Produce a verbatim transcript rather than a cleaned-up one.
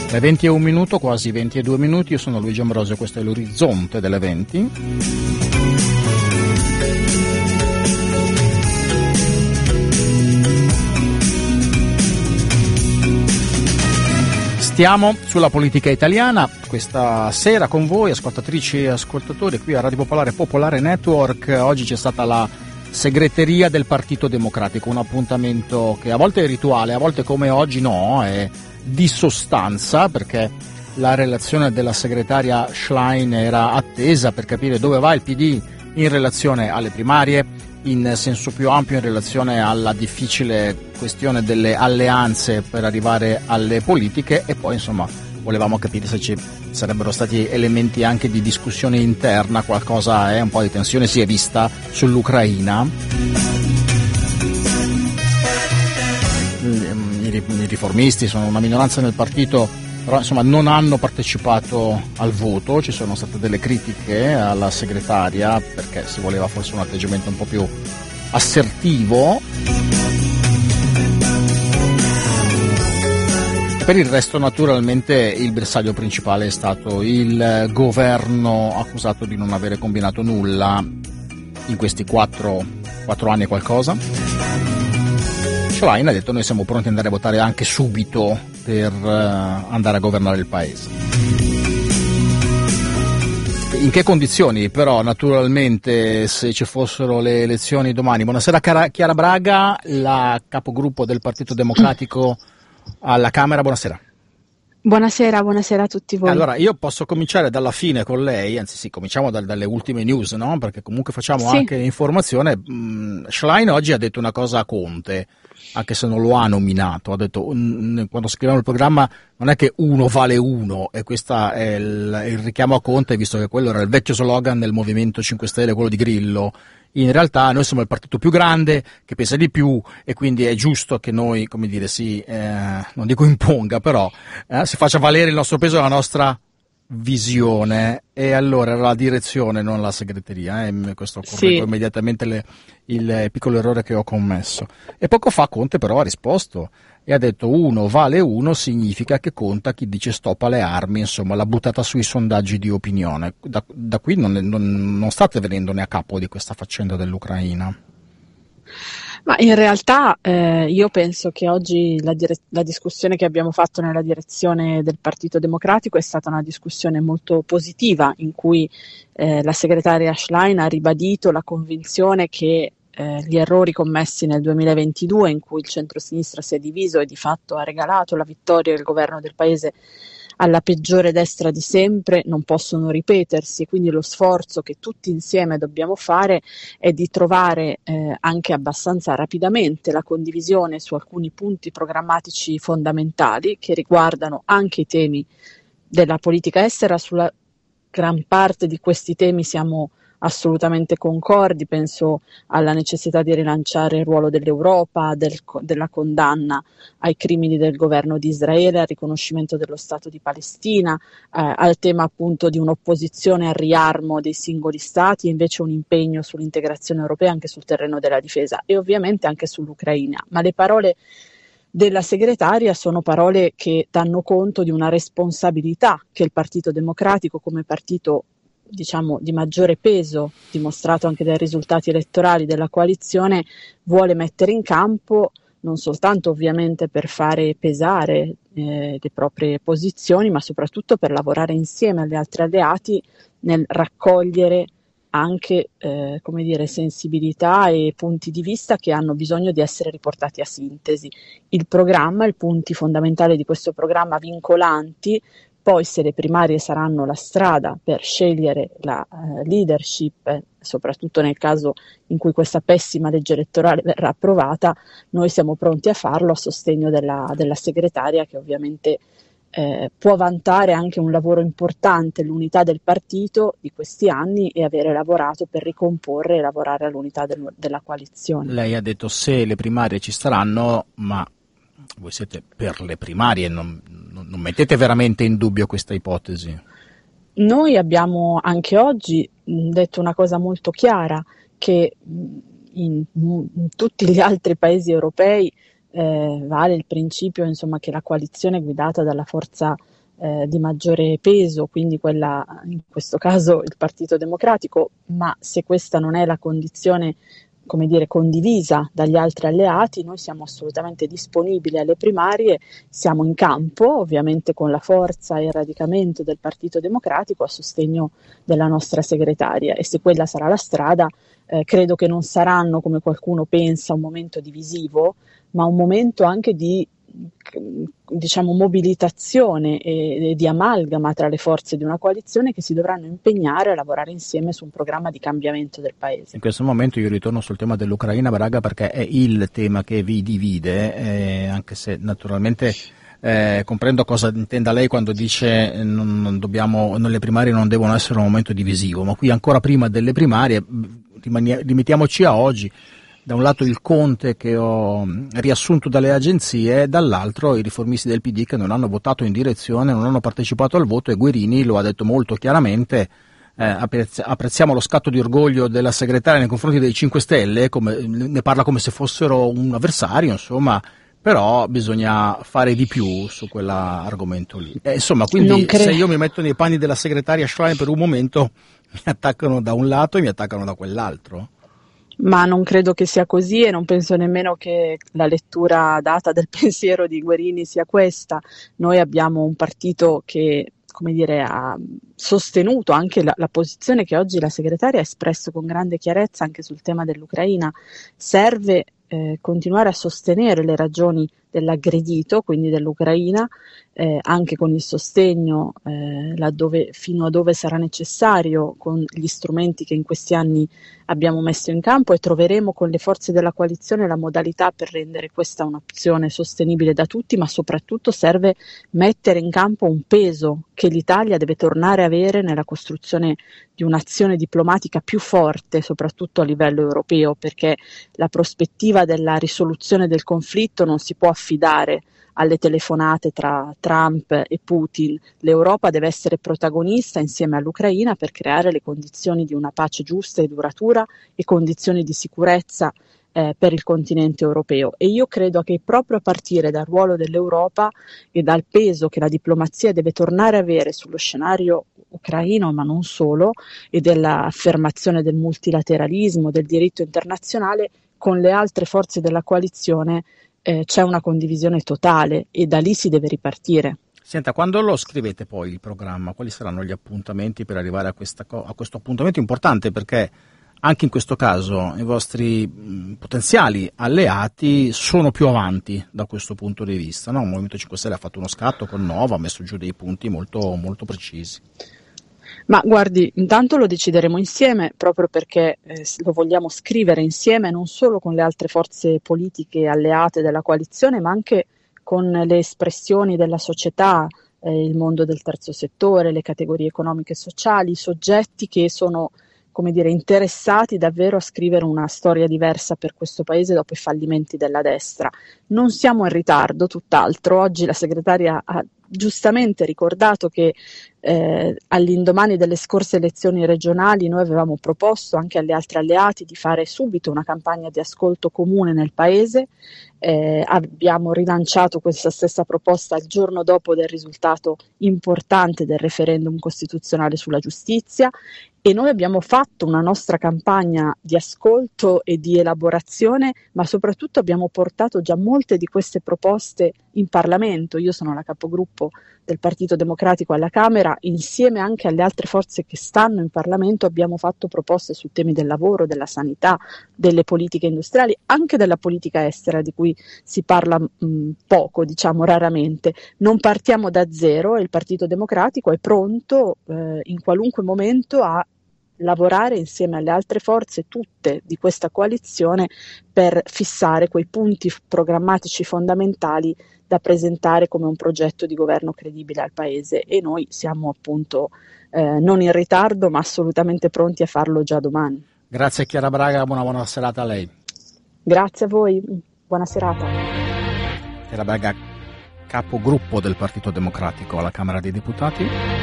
Le venti e un minuto, quasi venti e due minuti, io sono Luigi Ambrosio, questo è l'orizzonte delle venti. Stiamo sulla politica italiana questa sera con voi, ascoltatrici e ascoltatori, qui a Radio Popolare Popolare Network. Oggi c'è stata la segreteria del Partito Democratico, un appuntamento che a volte è rituale, a volte come oggi no, è di sostanza, perché la relazione della segretaria Schlein era attesa per capire dove va il P D in relazione alle primarie, in senso più ampio in relazione alla difficile questione delle alleanze per arrivare alle politiche, e poi insomma volevamo capire se ci sarebbero stati elementi anche di discussione interna, qualcosa, è un po' di tensione si è vista sull'Ucraina. I riformisti sono una minoranza nel partito, però insomma non hanno partecipato al voto, ci sono state delle critiche alla segretaria perché si voleva forse un atteggiamento un po' più assertivo. Per il resto naturalmente il bersaglio principale è stato il governo accusato di non avere combinato nulla in questi quattro, quattro anni e qualcosa. Schlein ha detto noi siamo pronti ad andare a votare anche subito per uh, andare a governare il paese. In che condizioni però naturalmente se ci fossero le elezioni domani? Buonasera Chiara Braga, la capogruppo del Partito Democratico alla Camera, buonasera. Buonasera, buonasera a tutti voi. Allora, io posso cominciare dalla fine con lei, anzi sì, cominciamo dal, dalle ultime news, no? Perché comunque facciamo sì. anche informazione. Mm, Schlein oggi ha detto una cosa a Conte, anche se non lo ha nominato, ha detto, mm, quando scriviamo il programma non è che uno vale uno, e questo è il, il richiamo a Conte, visto che quello era il vecchio slogan del Movimento cinque Stelle, quello di Grillo. In realtà noi siamo il partito più grande, che pesa di più, e quindi è giusto che noi, come dire, si, eh, non dico imponga, però eh, si faccia valere il nostro peso e la nostra visione. E allora era la direzione, non la segreteria, eh, questo correggo sì. immediatamente le, il piccolo errore che ho commesso. E poco fa Conte però ha risposto e ha detto uno vale uno significa che conta chi dice stop alle armi, insomma l'ha buttata sui sondaggi di opinione. Da, da qui non, non, non state venendone a capo di questa faccenda dell'Ucraina. Ma in realtà eh, io penso che oggi la, dire- la discussione che abbiamo fatto nella direzione del Partito Democratico è stata una discussione molto positiva, in cui eh, la segretaria Schlein ha ribadito la convinzione che eh, gli errori commessi nel duemilaventidue, in cui il centrosinistra si è diviso e di fatto ha regalato la vittoria del governo del paese alla peggiore destra di sempre, non possono ripetersi. Quindi lo sforzo che tutti insieme dobbiamo fare è di trovare eh, anche abbastanza rapidamente la condivisione su alcuni punti programmatici fondamentali che riguardano anche i temi della politica estera. Sulla gran parte di questi temi siamo assolutamente concordi, penso alla necessità di rilanciare il ruolo dell'Europa, del, della condanna ai crimini del governo di Israele, al riconoscimento dello Stato di Palestina, eh, al tema appunto di un'opposizione al riarmo dei singoli stati e invece un impegno sull'integrazione europea anche sul terreno della difesa e ovviamente anche sull'Ucraina. Ma le parole della segretaria sono parole che danno conto di una responsabilità che il Partito Democratico, come partito diciamo di maggiore peso, dimostrato anche dai risultati elettorali della coalizione, vuole mettere in campo, non soltanto ovviamente per fare pesare eh, le proprie posizioni, ma soprattutto per lavorare insieme agli altri alleati nel raccogliere anche eh, come dire, sensibilità e punti di vista che hanno bisogno di essere riportati a sintesi. Il programma, i punti fondamentali di questo programma vincolanti. Poi se le primarie saranno la strada per scegliere la uh, leadership, eh, soprattutto nel caso in cui questa pessima legge elettorale verrà approvata, noi siamo pronti a farlo a sostegno della, della segretaria che ovviamente eh, può vantare anche un lavoro importante, l'unità del partito di questi anni e avere lavorato per ricomporre e lavorare all'unità del, della coalizione. Lei ha detto se le primarie ci saranno, ma voi siete per le primarie, non, non mettete veramente in dubbio questa ipotesi? Noi abbiamo anche oggi detto una cosa molto chiara, che in, in tutti gli altri paesi europei eh, vale il principio insomma, che la coalizione guidata dalla forza eh, di maggiore peso, quindi quella, in questo caso il Partito Democratico, ma se questa non è la condizione, come dire, condivisa dagli altri alleati, noi siamo assolutamente disponibili alle primarie, siamo in campo, ovviamente con la forza e il radicamento del Partito Democratico a sostegno della nostra segretaria, e se quella sarà la strada, eh, credo che non saranno, come qualcuno pensa, un momento divisivo, ma un momento anche di, diciamo, mobilitazione e, e di amalgama tra le forze di una coalizione che si dovranno impegnare a lavorare insieme su un programma di cambiamento del paese. In questo momento io ritorno sul tema dell'Ucraina, Braga, perché è il tema che vi divide, eh, anche se naturalmente eh, comprendo cosa intenda lei quando dice non, non dobbiamo, non, le primarie non devono essere un momento divisivo, ma qui ancora prima delle primarie, rimani, limitiamoci a oggi. Da un lato il Conte che ho riassunto dalle agenzie, dall'altro i riformisti del P D che non hanno votato in direzione, non hanno partecipato al voto, e Guerini lo ha detto molto chiaramente, eh, apprezziamo lo scatto di orgoglio della segretaria nei confronti dei cinque Stelle, come, ne parla come se fossero un avversario, insomma, però bisogna fare di più su quell'argomento lì. Eh, insomma, quindi cre- se io mi metto nei panni della segretaria Schlein per un momento, mi attaccano da un lato e mi attaccano da quell'altro. Ma non credo che sia così, e non penso nemmeno che la lettura data del pensiero di Guerini sia questa. Noi abbiamo un partito che, come dire, ha sostenuto anche la, la posizione che oggi la segretaria ha espresso con grande chiarezza anche sul tema dell'Ucraina. Serve eh, continuare a sostenere le ragioni dell'aggredito, quindi dell'Ucraina, eh, anche con il sostegno eh, laddove, fino a dove sarà necessario, con gli strumenti che in questi anni abbiamo messo in campo, e troveremo con le forze della coalizione la modalità per rendere questa un'opzione sostenibile da tutti, ma soprattutto serve mettere in campo un peso che l'Italia deve tornare a avere nella costruzione di un'azione diplomatica più forte, soprattutto a livello europeo, perché la prospettiva della risoluzione del conflitto non si può affidare alle telefonate tra Trump e Putin. L'Europa deve essere protagonista insieme all'Ucraina per creare le condizioni di una pace giusta e duratura e condizioni di sicurezza eh, per il continente europeo. E io credo che proprio a partire dal ruolo dell'Europa e dal peso che la diplomazia deve tornare a avere sullo scenario ucraino, ma non solo, e dell'affermazione del multilateralismo, del diritto internazionale, con le altre forze della coalizione eh, c'è una condivisione totale, e da lì si deve ripartire. Senta, quando lo scrivete poi il programma, quali saranno gli appuntamenti per arrivare a, questa co- a questo appuntamento importante? Perché anche in questo caso i vostri mh, potenziali alleati sono più avanti da questo punto di vista, no? Il Movimento cinque Stelle ha fatto uno scatto con Nova, ha messo giù dei punti molto, molto precisi. Ma guardi, intanto lo decideremo insieme, proprio perché eh, lo vogliamo scrivere insieme, non solo con le altre forze politiche alleate della coalizione, ma anche con le espressioni della società, eh, il mondo del terzo settore, le categorie economiche e sociali, i soggetti che sono, come dire, interessati davvero a scrivere una storia diversa per questo paese dopo i fallimenti della destra. Non siamo in ritardo, tutt'altro. Oggi la segretaria ha giustamente ricordato che eh, all'indomani delle scorse elezioni regionali noi avevamo proposto anche agli altri alleati di fare subito una campagna di ascolto comune nel paese. Eh, abbiamo rilanciato questa stessa proposta il giorno dopo del risultato importante del referendum costituzionale sulla giustizia, e noi abbiamo fatto una nostra campagna di ascolto e di elaborazione, ma soprattutto abbiamo portato già molte di queste proposte in Parlamento. Io sono la capogruppo del Partito Democratico alla Camera, insieme anche alle altre forze che stanno in Parlamento abbiamo fatto proposte su temi del lavoro, della sanità, delle politiche industriali, anche della politica estera, di cui si parla mh, poco, diciamo raramente. Non partiamo da zero, e il Partito Democratico è pronto eh, in qualunque momento a lavorare insieme alle altre forze, tutte di questa coalizione, per fissare quei punti programmatici fondamentali da presentare come un progetto di governo credibile al Paese, e noi siamo appunto eh, non in ritardo, ma assolutamente pronti a farlo già domani. Grazie Chiara Braga, buona, buona serata a lei. Grazie a voi, buona serata. Chiara Braga, capogruppo del Partito Democratico alla Camera dei Deputati.